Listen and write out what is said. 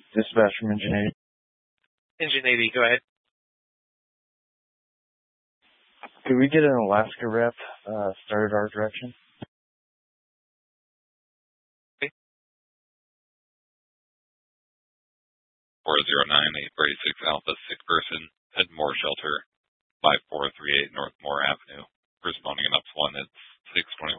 Dispatch from Engine 80. Engine 80, go ahead. Could we get an Alaska rep started our direction? Okay. 409-846 Alpha, sick person, head Moore Shelter, 5438 North Moore Avenue. Responding in up to 1, it's 621.